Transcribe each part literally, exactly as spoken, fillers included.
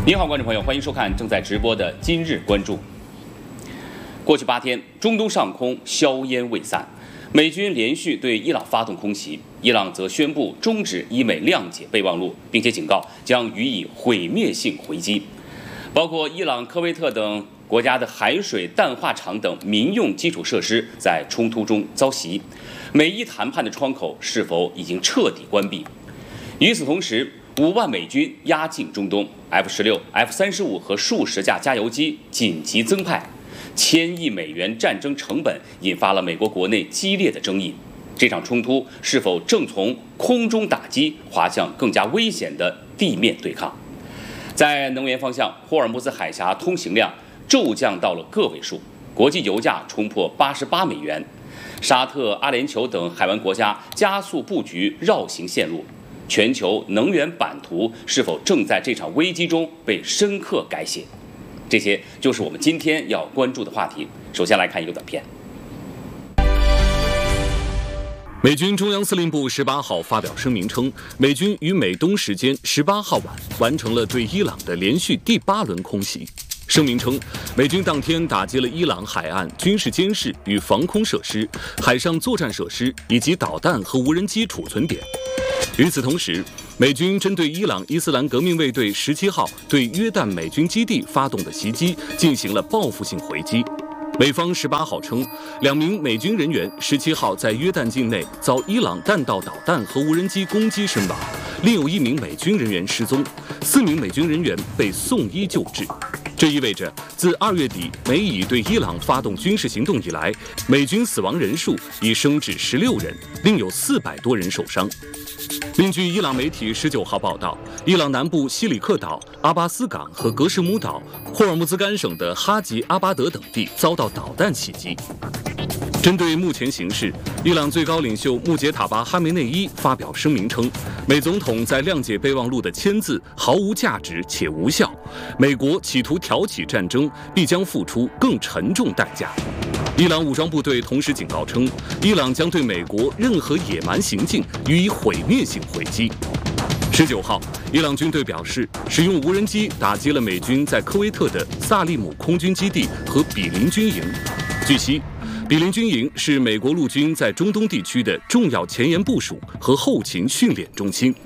您好，观众朋友，欢迎收看正在直播的《今日关注》。过去八天，中东上空硝烟未散，美军连续对伊朗发动空袭，伊朗则宣布终止伊美谅解备忘录，并且警告将予以毁灭性回击。包括伊朗、科威特等国家的海水淡化厂等民用基础设施在冲突中遭袭，美伊谈判的窗口是否已经彻底关闭？与此同时，五万美军压境中东 ，F 十六、F 三十五和数十架加油机紧急增派，千亿美元战争成本引发了美国国内激烈的争议。这场冲突是否正从空中打击滑向更加危险的地面对抗？在能源方向，霍尔木兹海峡通行量骤降到了个位数，国际油价冲破八十八美元。沙特、阿联酋等海湾国家加速布局绕行线路。全球能源版图是否正在这场危机中被深刻改写？这些就是我们今天要关注的话题。首先来看一个短片。 美军中央司令部十八号发表声明称，美军于美东时间十八号晚完成了对伊朗的连续第八轮空袭。声明称，美军当天打击了伊朗海岸军事监视与防空设施、海上作战设施以及导弹和无人机储存点。与此同时，美军针对伊朗伊斯兰革命卫队十七号对约旦美军基地发动的袭击进行了报复性回击。美方十八号称，两名美军人员十七号在约旦境内遭伊朗弹道导弹和无人机攻击身亡，另有一名美军人员失踪，四名美军人员被送医救治。这意味着，自二月底美以对伊朗发动军事行动以来，美军死亡人数已升至十六人，另有四百多人受伤。另据伊朗媒体十九号报道，伊朗南部西里克岛、阿巴斯港和格什姆岛、霍尔木兹干省的哈吉阿巴德等地遭到导弹袭击。针对目前形势，伊朗最高领袖穆杰塔巴哈梅内伊发表声明称，美总统在谅解备忘录的签字毫无价值且无效，美国企图挑起战争，必将付出更沉重代价。伊朗武装部队同时警告称，伊朗将对美国任何野蛮行径予以毁灭性回击。十九号，伊朗军队表示，使用无人机打击了美军在科威特的萨利姆空军基地和比邻军营。据悉，比邻军营是美国陆军在中东地区的重要前沿部署和后勤训练中心。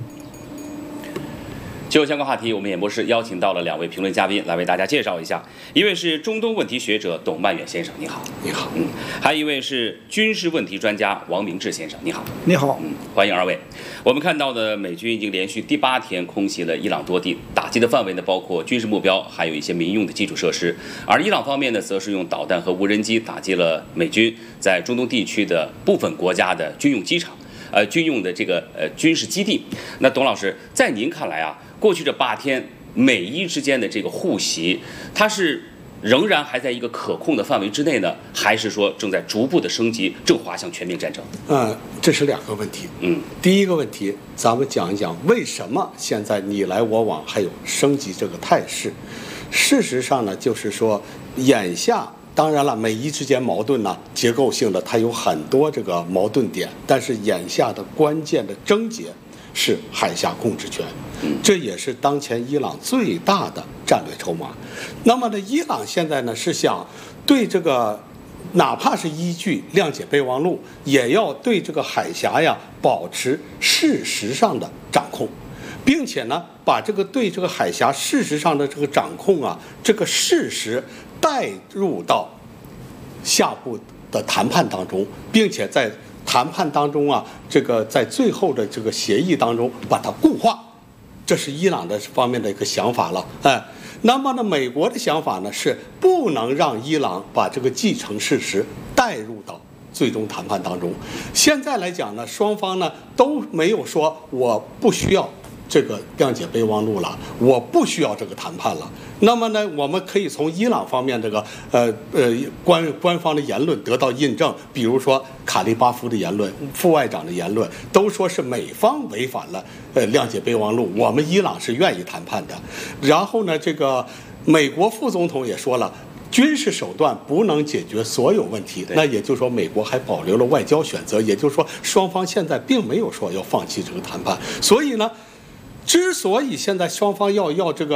就相关话题，我们演播室邀请到了两位评论嘉宾来为大家介绍一下。一位是中东问题学者董曼远先生，你好。 你好。 嗯，还有一位是军事问题专家王明志先生，你好。 你好。 嗯，欢迎二位。我们看到的美军已经连续第八天空袭了伊朗多地，打击的范围呢包括军事目标，还有一些民用的基础设施。而伊朗方面呢，则是用导弹和无人机打击了美军在中东地区的部分国家的军用机场。呃，军用的这个呃军事基地。那董老师，在您看来啊，过去这八天美伊之间的这个互袭，它是仍然还在一个可控的范围之内呢，还是说正在逐步的升级，正滑向全面战争？ 呃，这是两个问题。 嗯， 第一个问题，咱们讲一讲为什么现在你来我往还有升级这个态势。事实上呢，就是说眼下。当然了，美伊之间矛盾呢，结构性的它有很多这个矛盾点，但是眼下的关键的症结是海峡控制权，这也是当前伊朗最大的战略筹码。那么呢，伊朗现在呢是想对这个，哪怕是依据谅解备忘录，也要对这个海峡呀保持事实上的掌控。并且呢，把这个对这个海峡事实上的这个掌控啊，这个事实带入到下步的谈判当中，并且在谈判当中啊，这个在最后的这个协议当中把它固化，这是伊朗的方面的一个想法了。哎，那么呢，美国的想法呢是不能让伊朗把这个既成事实带入到最终谈判当中。现在来讲呢，双方呢都没有说我不需要这个谅解备忘录了，我不需要这个谈判了。那么呢，我们可以从伊朗方面这个呃呃官官方的言论得到印证，比如说卡利巴夫的言论、副外长的言论，都说是美方违反了呃谅解备忘录，我们伊朗是愿意谈判的。然后呢，这个美国副总统也说了，军事手段不能解决所有问题，那也就是说美国还保留了外交选择，也就是说双方现在并没有说要放弃这个谈判。所以呢，之所以现在双方要要这个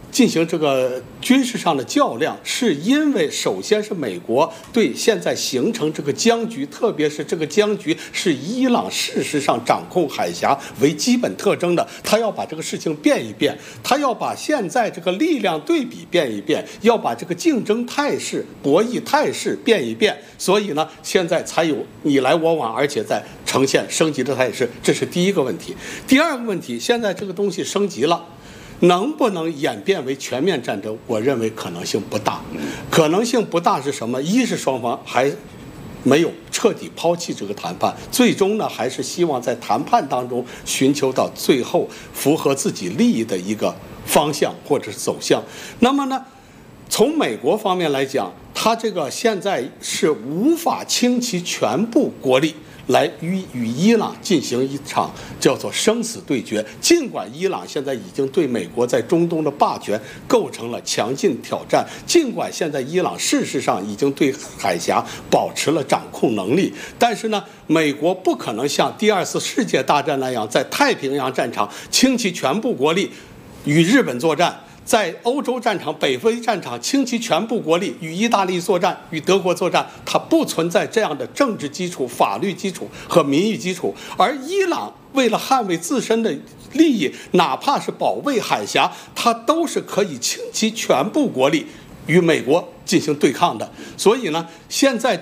进行这个军事上的较量，是因为首先是美国对现在形成这个僵局，特别是这个僵局是伊朗事实上掌控海峡为基本特征的，他要把这个事情变一变，他要把现在这个力量对比变一变，要把这个竞争态势、博弈态势变一变，所以呢，现在才有你来我往，而且在呈现升级的态势，这是第一个问题。第二个问题，现在这个东西升级了。能不能演变为全面战争？我认为可能性不大。可能性不大是什么？一是双方还没有彻底抛弃这个谈判，最终呢还是希望在谈判当中寻求到最后符合自己利益的一个方向或者是走向。那么呢，从美国方面来讲，他这个现在是无法倾其全部国力来与与伊朗进行一场叫做生死对决。尽管伊朗现在已经对美国在中东的霸权构成了强劲挑战，尽管现在伊朗事实上已经对海峡保持了掌控能力，但是呢，美国不可能像第二次世界大战那样在太平洋战场倾其全部国力与日本作战，在欧洲战场、北非战场倾其全部国力与意大利作战、与德国作战，它不存在这样的政治基础、法律基础和民意基础。而伊朗为了捍卫自身的利益，哪怕是保卫海峡，它都是可以倾其全部国力与美国进行对抗的。所以呢，现在